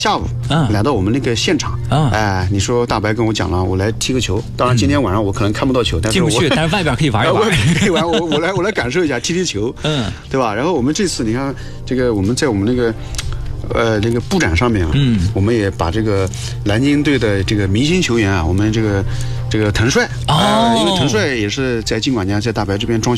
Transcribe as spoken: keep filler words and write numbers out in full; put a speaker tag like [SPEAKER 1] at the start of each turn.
[SPEAKER 1] 下午，嗯，来到我们那个现场，啊，哎，你说大白跟我讲了，我来踢个球。当然今天晚上我可能看不到球，但是我
[SPEAKER 2] 进不去，但是外边可以玩一玩，
[SPEAKER 1] 可以玩。我我来我来感受一下踢踢球，嗯，对吧？然后我们这次你看这个我们在我们那个。呃，这个布展上面啊，嗯，我们也把这个南京队的这个明星球员啊，我们这个这个滕帅啊、哦呃，因为滕帅也是在金管家在大白这边装修。